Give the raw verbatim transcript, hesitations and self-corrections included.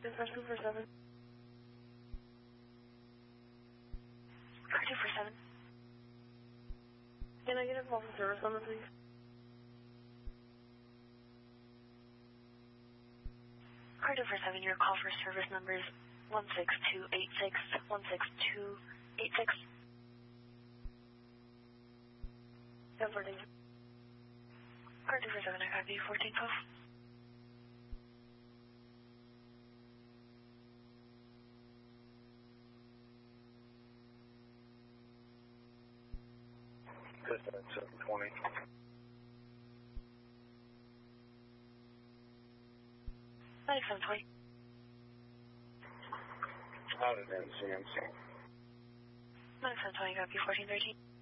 Dispatch two four seven. Car two four seven. Can I get a call for service number, please? Car two four seven, your call for service number is one six two eight six, one six two eight six. Yeah, fourteen. Car two four seven, I copy fourteen twelve. Dispatch seven twenty. ninety-seven twenty. Out at N C M C. ninety-seven twenty, copy fourteen thirteen.